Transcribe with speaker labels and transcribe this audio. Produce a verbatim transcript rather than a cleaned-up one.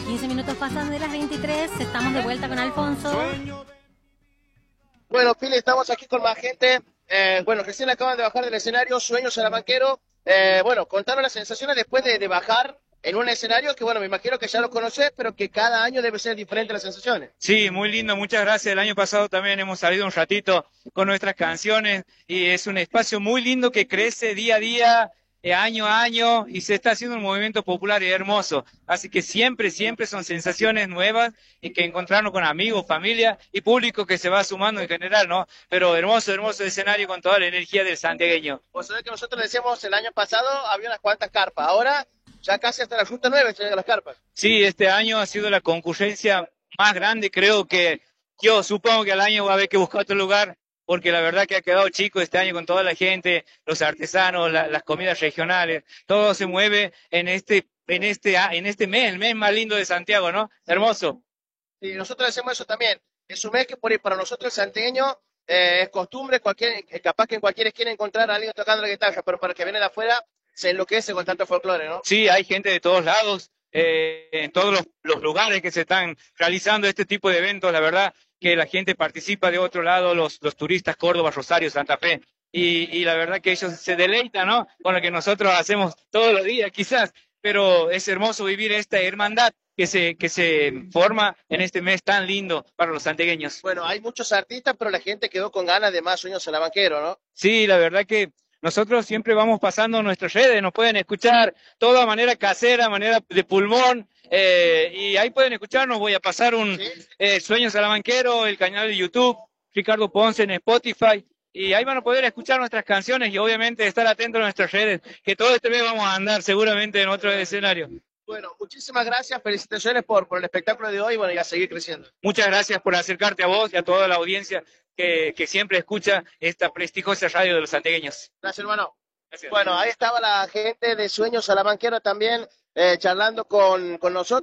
Speaker 1: quince minutos pasan de las veintitrés, estamos de vuelta con Alfonso.
Speaker 2: Bueno, Pili, estamos aquí con más gente. Eh, bueno, recién acaban de bajar del escenario, Sueño Salamanquero. Eh, bueno, contaron las sensaciones después de, de bajar en un escenario que, bueno, me imagino que ya lo conocés, pero que cada año debe ser diferente las sensaciones.
Speaker 3: Sí, muy lindo, muchas gracias. El año pasado también hemos salido un ratito con nuestras canciones y es un espacio muy lindo que crece día a día, eh, año a año, y se está haciendo un movimiento popular y hermoso. Así que siempre, siempre son sensaciones nuevas y que encontrarnos con amigos, familia y público que se va sumando en general, ¿no? Pero hermoso, hermoso escenario con toda la energía del santiagueño.
Speaker 2: Vos sabés que nosotros decíamos el año pasado había unas cuantas carpas, ahora ya casi hasta la ruta nueve llegan las carpas.
Speaker 3: Sí, este año ha sido la concurrencia más grande, creo que yo supongo que al año va a haber que buscar otro lugar, porque la verdad que ha quedado chico este año con toda la gente, los artesanos, la, las comidas regionales, todo se mueve en este, en este, en este mes, el mes más lindo de Santiago, ¿no? Hermoso.
Speaker 2: Sí, nosotros decimos eso también. Es un mes que por, para nosotros el santiagueño eh, es costumbre, cualquier, capaz que en cualquier esquina encontrar a alguien tocando la guitarra, pero para el que viene de afuera se enloquece con tanto folclore, ¿no?
Speaker 3: Sí, hay gente de todos lados, eh, en todos los, los lugares que se están realizando este tipo de eventos, la verdad que la gente participa de otro lado, los, los turistas Córdoba, Rosario, Santa Fe, y, y la verdad que ellos se deleitan, ¿no? Con lo que nosotros hacemos todos los días, quizás, pero es hermoso vivir esta hermandad que se, que se forma en este mes tan lindo para los santiagueños.
Speaker 2: Bueno, hay muchos artistas, pero la gente quedó con ganas de más Sueño Salamanquero, ¿no?
Speaker 3: Sí, la verdad que nosotros siempre vamos pasando nuestras redes, nos pueden escuchar todo a manera casera, manera de pulmón, eh, y ahí pueden escucharnos. Voy a pasar un
Speaker 2: ¿Sí?
Speaker 3: eh, Sueño Salamanquero, el canal de YouTube, Ricardo Ponce en Spotify, y ahí van a poder escuchar nuestras canciones y obviamente estar atentos a nuestras redes, que todo este mes vamos a andar seguramente en otro escenario.
Speaker 2: Bueno, muchísimas gracias, felicitaciones por, por el espectáculo de hoy, bueno, y a seguir creciendo.
Speaker 3: Muchas gracias por acercarte a vos y a toda la audiencia que, que siempre escucha esta prestigiosa radio de los santiagueños.
Speaker 2: Gracias, hermano.
Speaker 3: Gracias.
Speaker 2: Bueno, ahí estaba la gente de Sueño Salamanquero también eh, charlando con, con nosotros.